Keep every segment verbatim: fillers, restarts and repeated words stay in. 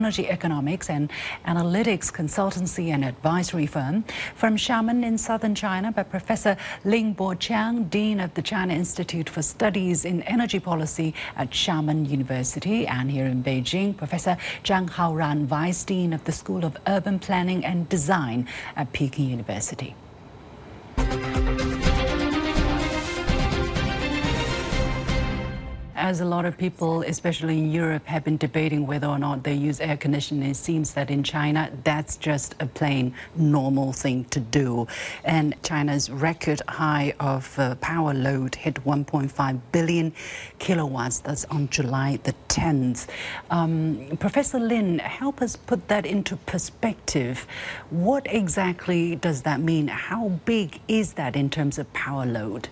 Energy economics and analytics consultancy and advisory firm from Xiamen in southern China by Professor Ling Boqiang, Dean of the China Institute for Studies in Energy Policy at Xiamen University, and here in Beijing, Professor Zhang Haoran, Vice Dean of the School of Urban Planning and Design at Peking University. As a lot of people, especially in Europe, have been debating whether or not they use air conditioning, it seems that in China, that's just a plain normal thing to do. And China's record high of uh, power load hit one point five billion kilowatts. That's on July the tenth. Um, Professor Lin, help us put that into perspective. What exactly does that mean? How big is that in terms of power load?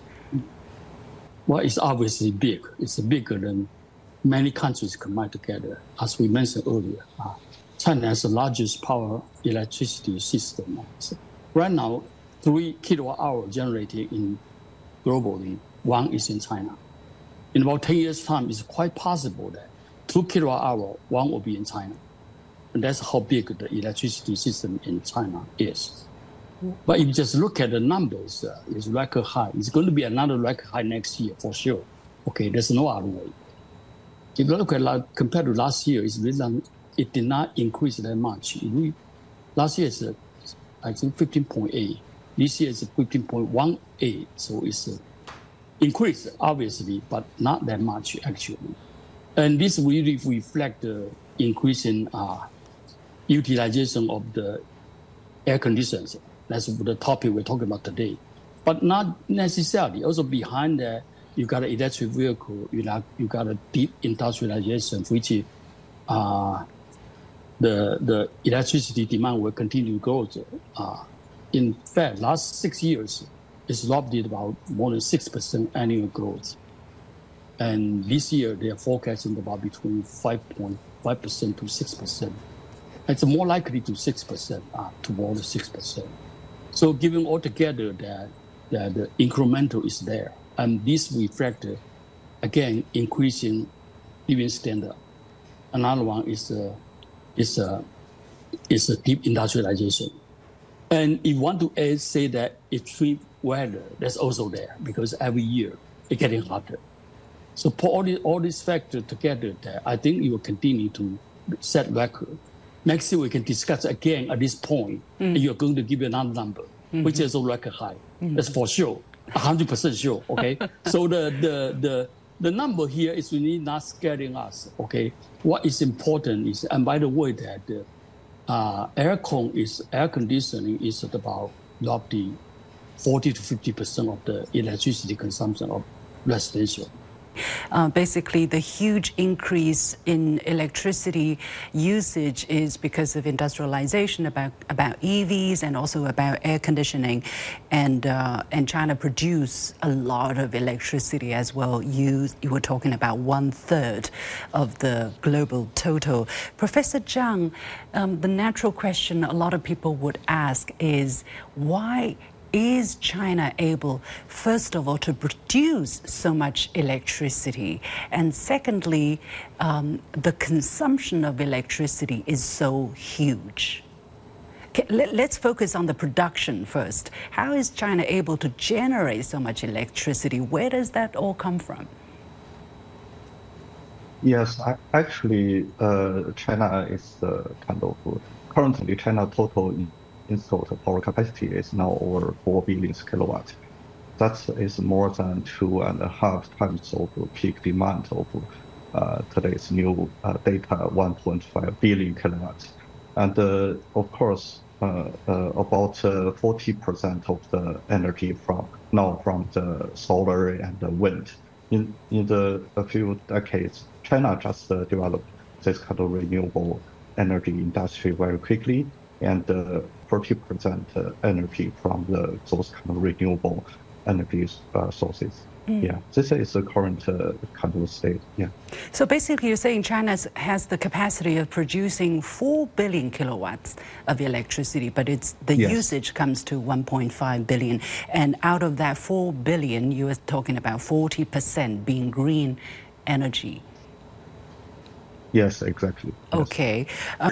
Well, it's obviously big. It's bigger than many countries combined together. As we mentioned earlier, uh, China has the largest power electricity system. So right now, three kilowatt hour generated in globally, one is in China. In about ten years' time, it's quite possible that two kilowatt hour, one will be in China. And that's how big the electricity system in China is. But if you just look at the numbers, uh, it's record high. It's going to be another record high next year for sure. Okay, there's no other way. If you look at like, compared to last year, it's really, it did not increase that much. We, last year is uh, I think fifteen point eight. This year is fifteen point one eight. So it's uh, increased obviously, but not that much actually. And this really reflects the increase in uh, utilization of the air conditioners. That's the topic we're talking about today. But not necessarily. Also behind that, you got an electric vehicle, you got, you got a deep industrialization, which is uh, the, the electricity demand will continue to grow. Uh, in fact, last six years, it's dropped about more than six percent annual growth. And this year, they are forecasting about between five point five percent to six percent. It's more likely to six percent, uh, towards six percent. So given altogether that, that the incremental is there, and this reflects, again, increasing living standard. Another one is a, is a, is a deep industrialization. And if you want to add, say that extreme weather, that's also there, because every year it's getting hotter. So put all, the, all these factors together, that I think it will continue to set record. Next year we can discuss again at this point, mm. and you're going to give you another number, mm-hmm. which is a record high. Mm-hmm. That's for sure, one hundred percent sure, okay? So the, the, the, the number here is really not scaring us, okay? What is important is, and by the way, that the uh, aircon is, air conditioning is at about roughly forty to fifty percent of the electricity consumption of residential. Uh, basically, the huge increase in electricity usage is because of industrialization, about about E Vs, and also about air conditioning, and uh, and China produce a lot of electricity as well. You you were talking about one third of the global total. Professor Zhang, um, the natural question a lot of people would ask is why is China able, first of all, to produce so much electricity? And secondly, um, the consumption of electricity is so huge. Okay, let, let's focus on the production first. How is China able to generate so much electricity? Where does that all come from? Yes, I, actually, uh, China is uh, kind of, currently China total installed power capacity is now over four billion kilowatts. That is more than two and a half times of peak demand of uh, today's new uh, data, one point five billion kilowatts. And uh, of course, uh, uh, about forty percent of the energy from now from the solar and the wind. In, in the a few decades, China just uh, developed this kind of renewable energy industry very quickly, and uh, forty percent uh, energy from the, those kind of renewable energy uh, sources. Mm. Yeah, this is the current uh, kind of state. Yeah. So basically, you're saying China has the capacity of producing four billion kilowatts of electricity, but it's the yes. usage comes to one point five billion, and out of that four billion, you are talking about forty percent being green energy. Yes, exactly. Yes. Okay. Uh,